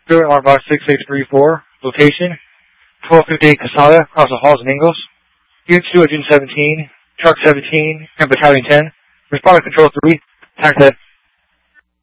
Spirit Alarm Box 6634. Location 1258 Casada, across the halls in Ingalls. Units 2 at June 17, Truck 17, and Battalion 10. Respond to Control 3. Attack that.